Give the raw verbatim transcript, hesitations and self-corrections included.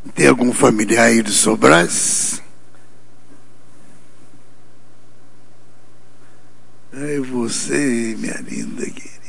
Tem algum familiar aí do Sobras? É você, minha linda querida.